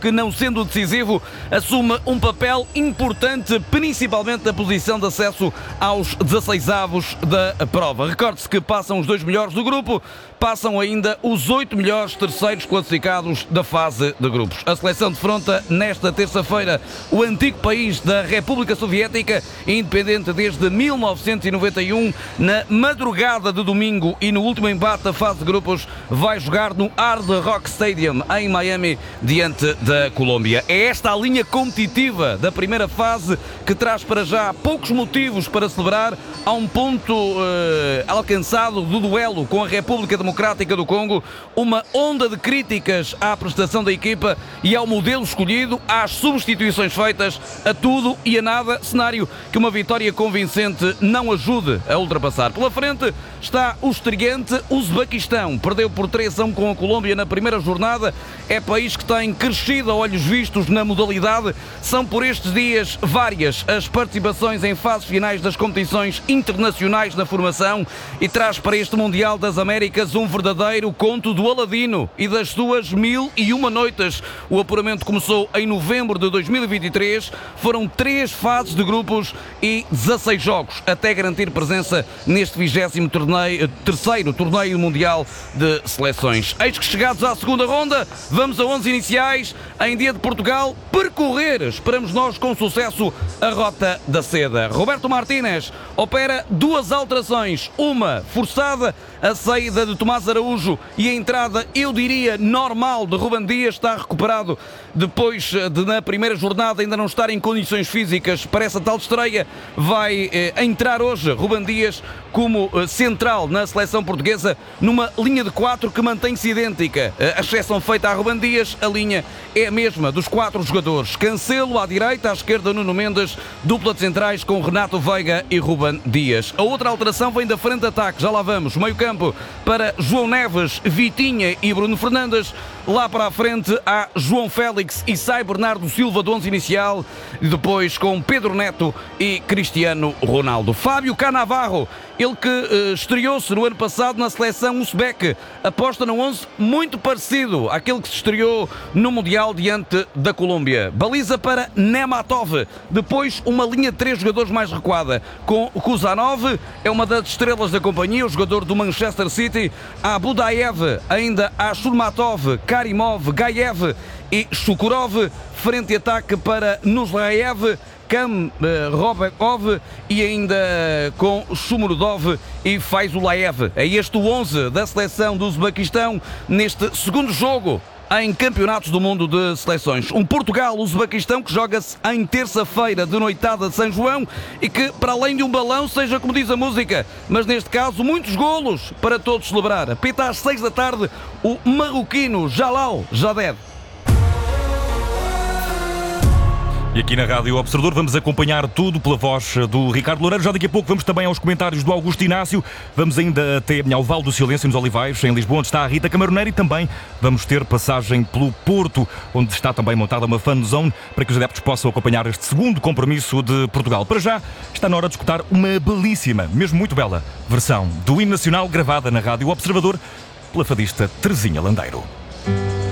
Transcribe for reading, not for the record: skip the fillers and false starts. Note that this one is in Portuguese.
que, não sendo decisivo, assume um papel importante, principalmente na posição de acesso aos 16avos da prova. Recorde-se que passam os 2 melhores do grupo, passam ainda os 8 melhores terceiros classificados da fase de grupos. A seleção defronta nesta terça-feira o antigo país da República Soviética, independente desde 1991. Na madrugada de domingo e no último embate da fase de grupos, vai jogar no Hard Rock Stadium em Miami, diante da Colômbia. É esta a linha competitiva da primeira fase, que traz para já poucos motivos para celebrar. Há um ponto alcançado do duelo com a República Democrática do Congo, uma onda de críticas à prestação da equipa e ao modelo escolhido, às substituições feitas, a tudo e a nada, cenário que uma vitória convincente não ajude a ultrapassar. Pela frente está o estreante Uzbequistão, perdeu por 3-1 com a Colômbia na primeira jornada, é país que tem crescido a olhos vistos na modalidade. São por estes dias várias as participações em fases finais das competições internacionais na formação e traz para este Mundial das Américas um verdadeiro conto do Aladino e das suas 1001 noites. O apuramento começou em novembro de 2023, foram 3 fases de grupos e 16 jogos, até garantir presença neste 23º Torneio Mundial de Seleções. Eis que, chegados à segunda ronda, vamos a 11 iniciais, em dia de Portugal, percorrer, esperamos nós com sucesso, a Rota da Seda. Roberto Martínez opera 2 alterações, uma forçada, a saída de Tomás Araújo, e a entrada, eu diria, normal de Ruben Dias. Está recuperado depois de, na primeira jornada, ainda não estar em condições físicas para essa tal estreia. Vai entrar hoje Ruben Dias como central na seleção portuguesa, numa linha de 4 que mantém-se idêntica. A exceção feita a Ruben Dias, a linha é a mesma dos 4 jogadores. Cancelo à direita, à esquerda Nuno Mendes, dupla de centrais com Renato Veiga e Ruben Dias. A outra alteração vem da frente de ataque, já lá vamos. Meio campo para João Neves, Vitinha e Bruno Fernandes. Lá para a frente há João Félix e sai Bernardo Silva do 11 inicial, e depois com Pedro Neto e Cristiano Ronaldo. Fábio Cannavaro, ele que estreou-se no ano passado na seleção uzbeque, aposta num 11 muito parecido àquele que se estreou no Mundial diante da Colômbia. Baliza para Nematov, depois uma linha de 3 jogadores mais recuada, com Kuzanov, é uma das estrelas da companhia, o jogador do Manchester City. Há Budaev, ainda há Shurmatov, Karimov, Gaev e Shukurov. Frente e ataque para Nuzlaev, Robekov e ainda com Shumurudov e Faizulaev. É este o 11 da seleção do Uzbequistão neste segundo jogo em Campeonatos do Mundo de Seleções. Um Portugal-Uzbequistão que joga-se em terça-feira de noitada de São João e que, para além de um balão, seja como diz a música, mas neste caso muitos golos para todos celebrar. Apita às 6 da tarde o marroquino Jalal Jaded. E aqui na Rádio Observador vamos acompanhar tudo pela voz do Ricardo Loureiro. Já daqui a pouco vamos também aos comentários do Augusto Inácio. Vamos ainda até ao Vale do Silêncio, nos Olivais, em Lisboa, onde está a Rita Camaroneiro. E também vamos ter passagem pelo Porto, onde está também montada uma fan zone, para que os adeptos possam acompanhar este segundo compromisso de Portugal. Para já, está na hora de escutar uma belíssima, mesmo muito bela, versão do hino nacional gravada na Rádio Observador pela fadista Terezinha Landeiro.